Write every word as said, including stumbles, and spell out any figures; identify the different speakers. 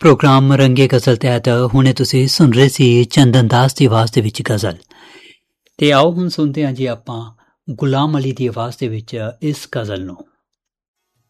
Speaker 1: Programme ਰੰਗੇ ਗਜ਼ਲ ਤਹਿਤ ਹੁਣੇ ਤੁਸੀਂ ਸੁਣ ਰਹੇ ਸੀ ਚੰਦਨ ਦਾਸ ਦੀ ਆਵਾਜ਼ ਦੇ ਵਿੱਚ ਗਜ਼ਲ। ਤੇ ਆਓ ਹੁਣ ਸੁਣਦੇ ਹਾਂ ਜੀ ਆਪਾਂ ਗੁਲਾਮ ਅਲੀ ਦੀ ਆਵਾਜ਼ ਦੇ ਵਿੱਚ ਇਸ ਗਜ਼ਲ ਨੂੰ।